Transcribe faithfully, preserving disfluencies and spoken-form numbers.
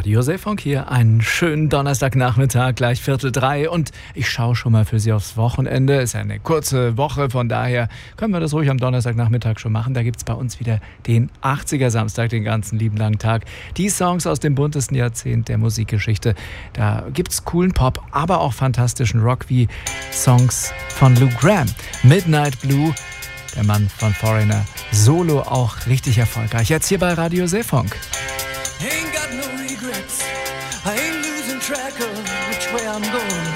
Radio Seefunk hier, einen schönen Donnerstagnachmittag, gleich Viertel drei und ich schaue schon mal für Sie aufs Wochenende. Ist ja eine kurze Woche, von daher können wir das ruhig am Donnerstagnachmittag schon machen. Da gibt es bei uns wieder den achtziger-Samstag, den ganzen lieben langen Tag. Die Songs aus dem buntesten Jahrzehnt der Musikgeschichte. Da gibt es coolen Pop, aber auch fantastischen Rock wie Songs von Lou Gramm. Midnight Blue, der Mann von Foreigner, solo auch richtig erfolgreich. Jetzt hier bei Radio Seefunk. Ain't got no regrets. I ain't losing track of which way I'm going.